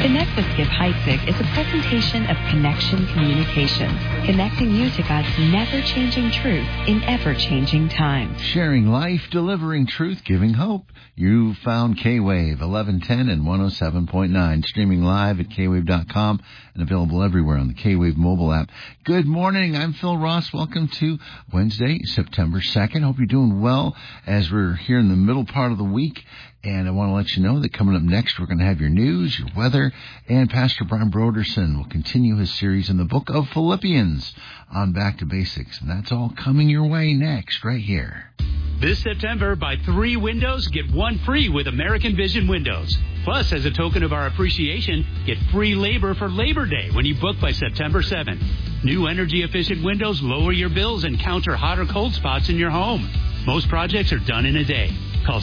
Connect with Skip Heitzig is a presentation of Connection Communications, connecting you to God's never-changing truth in ever-changing time. Sharing life, delivering truth, giving hope. You found K-Wave 1110 and 107.9, streaming live at kwave.com and available everywhere on the K-Wave mobile app. Good morning. I'm Phil Ross. Welcome to Wednesday, September 2nd. Hope you're doing well as we're here in the middle part of the week. And I want to let you know that coming up next, we're going to have your news, your weather, and Pastor Brian Broderson will continue his series in the book of Philippians on Back to Basics. And that's all coming your way next, right here. This September, buy 3 windows, get 1 free with American Vision Windows. Plus, as a token of our appreciation, get free labor for Labor Day when you book by September 7th. New energy-efficient windows lower your bills and counter hot or cold spots in your home. Most projects are done in a day. Call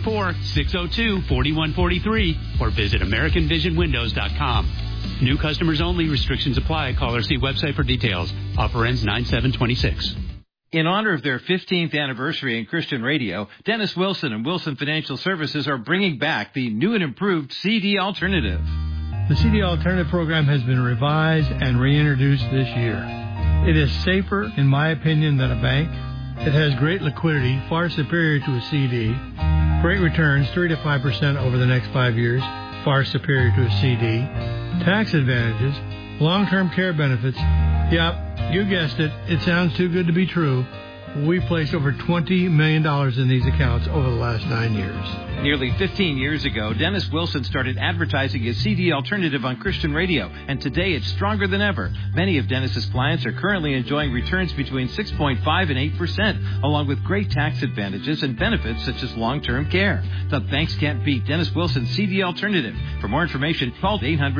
714-602-4143 or visit AmericanVisionWindows.com. New customers only. Restrictions apply. Call or see website for details. Offer ends 9/7/26. In honor of their 15th anniversary in Christian radio, Dennis Wilson and Wilson Financial Services are bringing back the new and improved CD Alternative. The CD Alternative program has been revised and reintroduced this year. It is safer, in my opinion, than a bank. It has great liquidity, far superior to a CD. Great returns, 3 to 5% over the next 5 years, far superior to a CD. Tax advantages, long-term care benefits. Yep, you guessed it. It sounds too good to be true. We placed over $20 million in these accounts over the last 9 years. Nearly 15 years ago, Dennis Wilson started advertising his CD Alternative on Christian radio, and today it's stronger than ever. Many of Dennis's clients are currently enjoying returns between 6.5 and 8%, along with great tax advantages and benefits such as long-term care. The banks can't beat Dennis Wilson's CD Alternative. For more information, call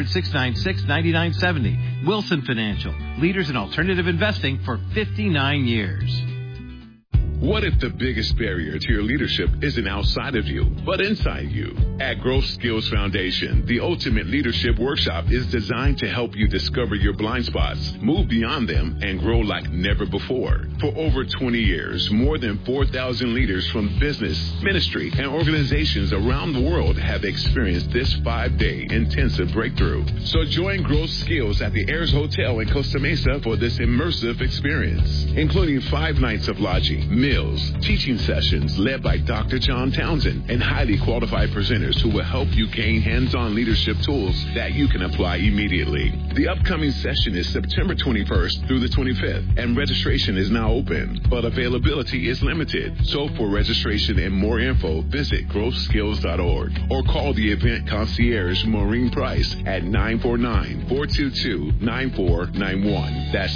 800-696-9970. Wilson Financial, leaders in alternative investing for 59 years. What if the biggest barrier to your leadership isn't outside of you, but inside you? At Growth Skills Foundation, the Ultimate Leadership Workshop is designed to help you discover your blind spots, move beyond them, and grow like never before. For over 20 years, more than 4,000 leaders from business, ministry, and organizations around the world have experienced this 5-day intensive breakthrough. So join Growth Skills at the Ayers Hotel in Costa Mesa for this immersive experience, including 5 nights of lodging, meals, teaching sessions led by Dr. John Townsend, and highly qualified presenters who will help you gain hands-on leadership tools that you can apply immediately. The upcoming session is September 21st through the 25th, and registration is now open, but availability is limited. So for registration and more info, visit growthskills.org or call the event concierge Maureen Price at 949-422-9491. That's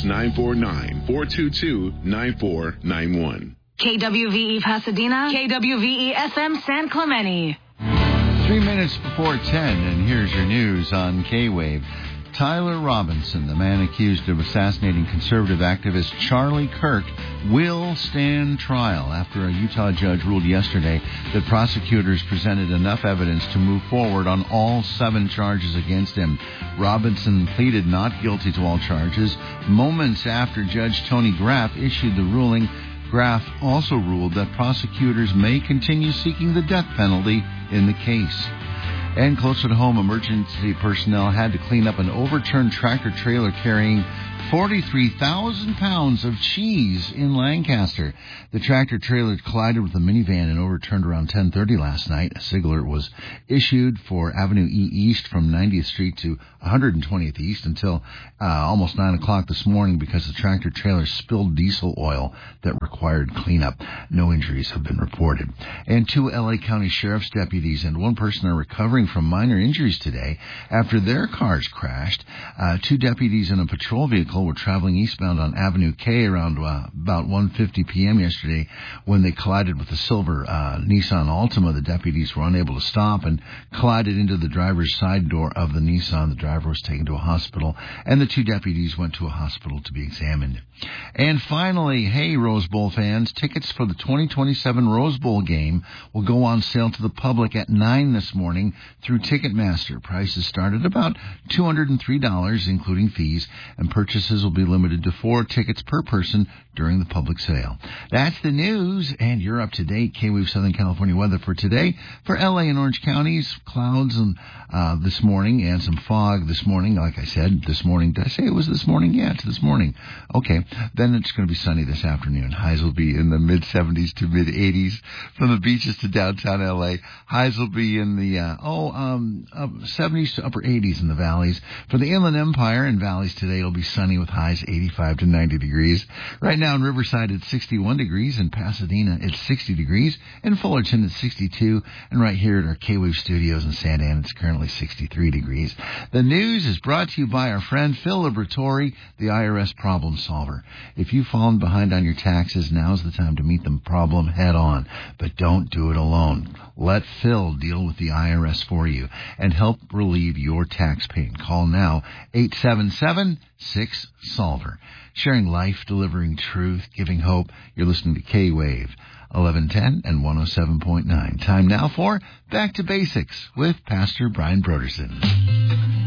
949-422-9491. KWVE Pasadena, KWVE FM San Clemente. 3 minutes before 10, and here's your news on K-Wave. Tyler Robinson, the man accused of assassinating conservative activist Charlie Kirk, will stand trial after a Utah judge ruled yesterday that prosecutors presented enough evidence to move forward on all 7 charges against him. Robinson pleaded not guilty to all charges moments after Judge Tony Graff issued the ruling. Graff also ruled that prosecutors may continue seeking the death penalty in the case. And closer to home, emergency personnel had to clean up an overturned tractor-trailer carrying 43,000 pounds of cheese in Lancaster. The tractor-trailer collided with a minivan and overturned around 10:30 last night. A SIG alert was issued for Avenue E East from 90th Street to 120th East until almost 9 o'clock this morning because the tractor-trailer spilled diesel oil that required cleanup. No injuries have been reported. And 2 L.A. County Sheriff's deputies and 1 person are recovering from minor injuries today after their cars crashed. 2 deputies in a patrol vehicle were traveling eastbound on Avenue K around about 1:50 p.m. yesterday when they collided with a silver Nissan Altima. The deputies were unable to stop and collided into the driver's side door of the Nissan. The driver was taken to a hospital, and the 2 deputies went to a hospital to be examined. And finally, hey, Rose Bowl fans, tickets for the 2027 Rose Bowl game will go on sale to the public at 9 this morning through Ticketmaster. Prices start at about $203, including fees, and purchase services will be limited to 4 tickets per person during the public sale. That's the news, and you're up to date. K-Wave Southern California weather for today. For LA and Orange counties, clouds this morning and some fog this morning. Like I said, this morning. Did I say it was this morning? Yeah, it's this morning. Okay. Then it's going to be sunny this afternoon. Highs will be in the mid-70s to mid-80s. From the beaches to downtown LA, highs will be in the 70s to upper 80s in the valleys. For the Inland Empire and valleys today, it'll be sunny with highs 85 to 90 degrees. Right now in Riverside, it's 61 degrees. In Pasadena, it's 60 degrees. In Fullerton, it's 62. And right here at our K-Wave studios in Santa Ana, it's currently 63 degrees. The news is brought to you by our friend Phil Liberatore, the IRS problem solver. If you've fallen behind on your taxes, now's the time to meet the problem head on. But don't do it alone. Let Phil deal with the IRS for you and help relieve your tax pain. Call now, 877-6-SOLVER. Sharing life, delivering truth, giving hope. You're listening to K-Wave, 1110 and 107.9. Time now for Back to Basics with Pastor Brian Broderson.